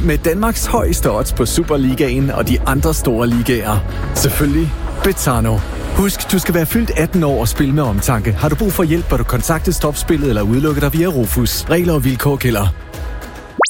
med Danmarks højeste odds på Superligaen og de andre store ligaer. Selvfølgelig Betano. Husk, du skal være fyldt 18 år og spille med omtanke. Har du brug for hjælp, bør du kontakte Stopspillet eller udelukke dig via Rufus. Regler og vilkår gælder.